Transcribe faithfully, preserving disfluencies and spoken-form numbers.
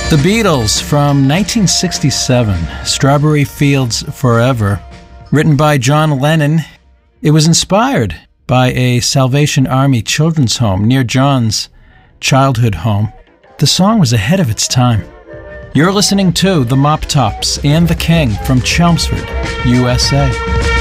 The Beatles from nineteen sixty-seven, Strawberry Fields Forever, written by John Lennon. It was inspired by a Salvation Army children's home near John's childhood home. The song was ahead of its time. You're listening to The Mop Tops and The King from Chelmsford, U S A.